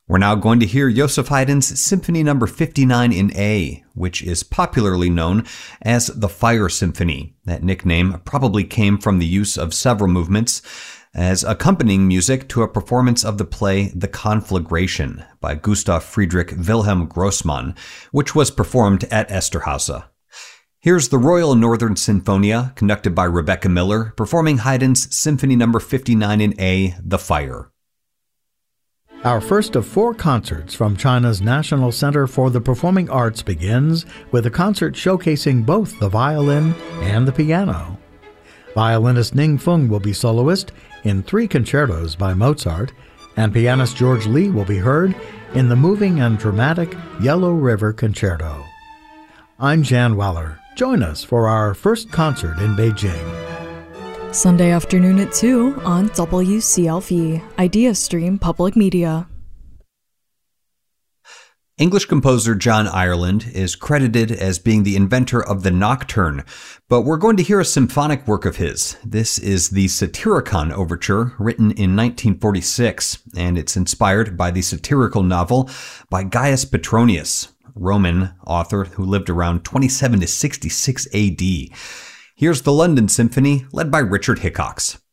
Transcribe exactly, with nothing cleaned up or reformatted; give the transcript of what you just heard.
We're now going to hear Joseph Haydn's Symphony Number fifty-nine in A, which is popularly known as the Fire Symphony. That nickname probably came from the use of several movements as accompanying music to a performance of the play The Conflagration by Gustav Friedrich Wilhelm Grossmann, which was performed at Esterhazy. Here's the Royal Northern Sinfonia, conducted by Rebecca Miller, performing Haydn's Symphony Number fifty-nine in A, The Fire. Our first of four concerts from China's National Center for the Performing Arts begins with a concert showcasing both the violin and the piano. Violinist Ning Feng will be soloist in three concertos by Mozart, and pianist George Lee will be heard in the moving and dramatic Yellow River Concerto. I'm Jan Weller. Join us for our first concert in Beijing. Sunday afternoon at two on W C L V, IdeaStream Public Media. English composer John Ireland is credited as being the inventor of the nocturne, but we're going to hear a symphonic work of his. This is the Satyricon Overture, written in nineteen forty-six, and it's inspired by the satirical novel by Gaius Petronius, Roman author who lived around twenty-seven to sixty-six A D. Here's the London Symphony, led by Richard Hickox.